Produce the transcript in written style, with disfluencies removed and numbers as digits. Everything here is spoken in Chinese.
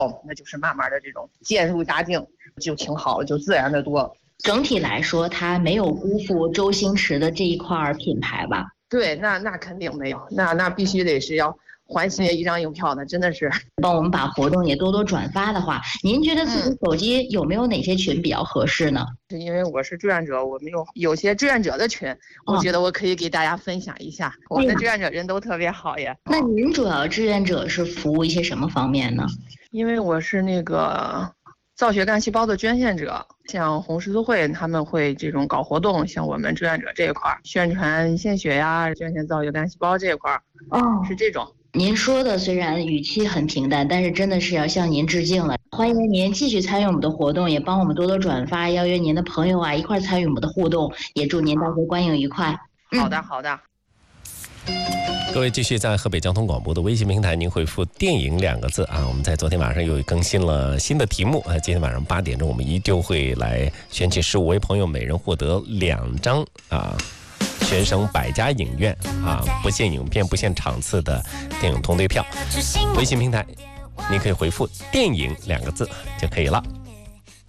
那就是慢慢的这种渐入佳境，就挺好了，就自然的多。 整体来说，它没有辜负周星驰的这一块品牌吧？ 对，那肯定没有，那必须得是要还新一张邮票呢，真的是。 帮我们把活动也多多转发的话，您觉得自己手机有没有哪些群比较合适呢？ 是因为我是志愿者，我们有些志愿者的群，我觉得我可以给大家分享一下。我们的志愿者人都特别好耶。 那您主要志愿者是服务一些什么方面呢？ 因为我是那个造血干细胞的捐献者，像红十字会他们会这种搞活动，像我们志愿者这一块宣传献血呀、捐献造血干细胞这一块是这种。 您说的虽然语气很平淡，但是真的是要向您致敬了。欢迎您继续参与我们的活动，也帮我们多多转发，邀约您的朋友啊一块参与我们的互动，也祝您到时候观影愉快。 好的，好的。 各位继续在河北交通广播的微信平台，您回复电影2个字啊。我们在昨天晚上又更新了新的题目，今天晚上8点钟我们依旧会来选取15位朋友，每人获得2张全省100家影院不限影片不限场次的电影通兑票。微信平台您可以回复电影2个字就可以了。